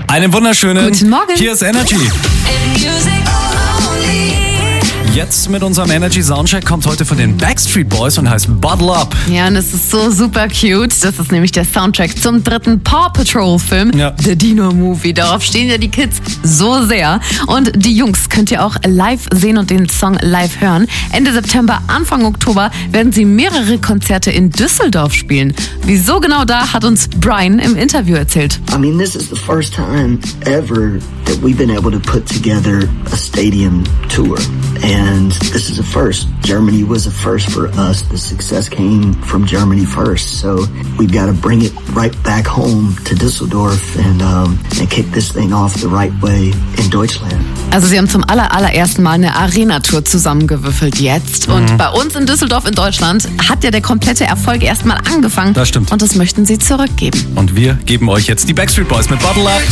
Einen wunderschönen Guten Morgen. Hier ist Energy. Jetzt mit unserem Energy Soundcheck kommt heute von den Backstreet Boys und heißt Bottle Up. Ja, und es ist so super cute. Das ist nämlich der Soundtrack zum 3. Paw Patrol Film, Ja. The Dino Movie. Darauf stehen ja die Kids so sehr. Und die Jungs könnt ihr auch live sehen und den Song live hören. Ende September, Anfang Oktober werden sie mehrere Konzerte in Düsseldorf spielen. Wieso genau da, hat uns Brian im Interview erzählt. I mean, this is the first time ever that we've been able to put together a stadium tour. And this is a first. Germany was a first for us. The success came from Germany first. So we've got to bring it right back home to Düsseldorf and kick this thing off the right way in Deutschland. Also sie haben zum allerersten Mal eine Arena-Tour zusammengewürfelt jetzt. Und bei uns in Düsseldorf in Deutschland hat ja der komplette Erfolg erstmal angefangen. Das stimmt. Und das möchten sie zurückgeben. Und wir geben euch jetzt die Backstreet Boys mit Bottle Up.